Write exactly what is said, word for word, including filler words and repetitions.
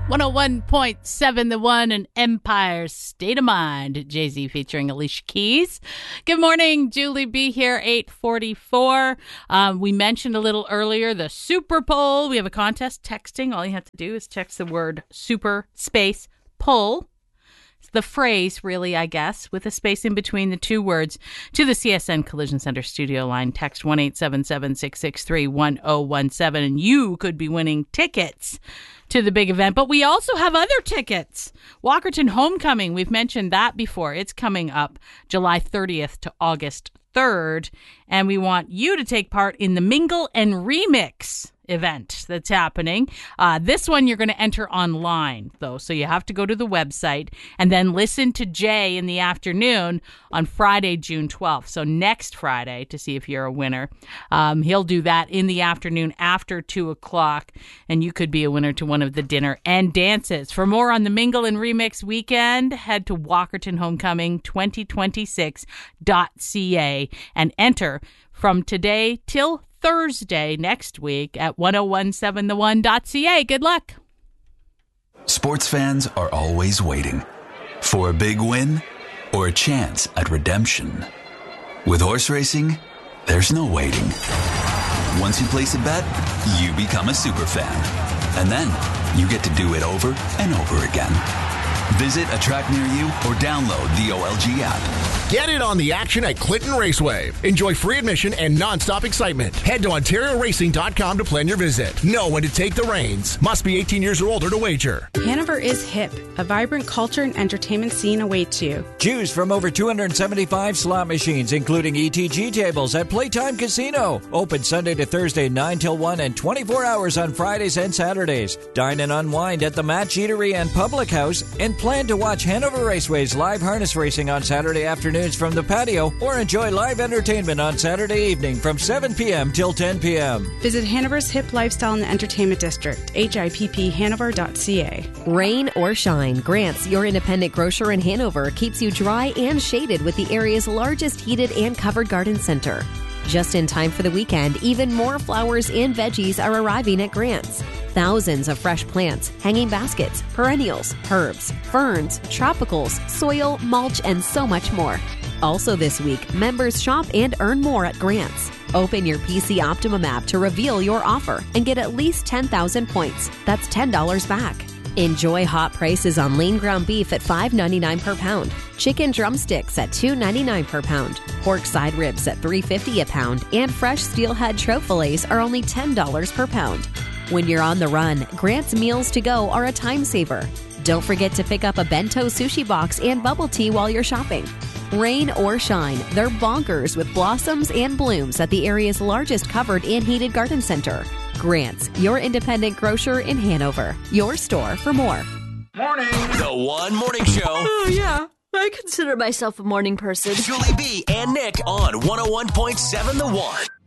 one oh one point seven The One and Empire State of Mind. Jay-Z featuring Alicia Keys. Good morning, Julie B here, eight forty-four. Um, we mentioned a little earlier the Super Poll. We have a contest texting. All you have to do is text the word super space poll. It's the phrase, really, I guess, with a space in between the two words, to the C S N Collision Center studio line. Text one eight seven seven, six six three, one oh one seven, and you could be winning tickets to the big event. But we also have other tickets. Walkerton Homecoming, we've mentioned that before. It's coming up July thirtieth to August third, and we want you to take part in the Mingle and Remix event that's happening. Uh, this one you're going to enter online, though, so you have to go to the website and then listen to Jay in the afternoon on Friday, June twelfth. So next Friday, to see if you're a winner. Um, he'll do that in the afternoon after two o'clock, and you could be a winner to one of the dinner and dances. For more on the Mingle and Remix weekend, head to Walkerton Homecoming twenty twenty-six dot c a and enter from today till Thursday next week at ten seventeen the one dot c a. Good luck. Sports fans are always waiting for a big win or a chance at redemption. With horse racing, there's no waiting. Once you place a bet, you become a super fan. And then you get to do it over and over again. Visit a track near you or download the O L G app. Get in on the action at Clinton Raceway. Enjoy free admission and nonstop excitement. Head to Ontario Racing dot com to plan your visit. Know when to take the reins. Must be eighteen years or older to wager. Hanover is hip. A vibrant culture and entertainment scene awaits you. Choose from over two hundred seventy-five slot machines, including E T G tables at Playtime Casino. Open Sunday to Thursday, nine till one, and twenty-four hours on Fridays and Saturdays. Dine and unwind at the Match Eatery and Public House, and plan to watch Hanover Raceway's live harness racing on Saturday afternoons from the patio, or enjoy live entertainment on Saturday evening from seven p.m. till ten p.m. Visit Hanover's Hip Lifestyle and Entertainment District, H I P P Hanover dot c a. Rain or shine, Grant's, your independent grocer in Hanover, keeps you dry and shaded with the area's largest heated and covered garden center. Just in time for the weekend, even more flowers and veggies are arriving at Grant's. Thousands of fresh plants, hanging baskets, perennials, herbs, ferns, tropicals, soil, mulch, and so much more. Also this week, members shop and earn more at Grant's. Open your P C Optimum app to reveal your offer and get at least ten thousand points. That's ten dollars back. Enjoy hot prices on lean ground beef at five ninety-nine per pound, chicken drumsticks at two ninety-nine per pound, pork side ribs at three fifty a pound, and fresh steelhead trout fillets are only ten dollars per pound. When you're on the run, Grant's Meals to Go are a time saver. Don't forget to pick up a bento sushi box and bubble tea while you're shopping. Rain or shine, they're bonkers with blossoms and blooms at the area's largest covered and heated garden center. Grant's, your independent grocer in Hanover. Your store for more. Morning. The One Morning Show. Oh, yeah. I consider myself a morning person. Julie B and Nick on one oh one point seven The One.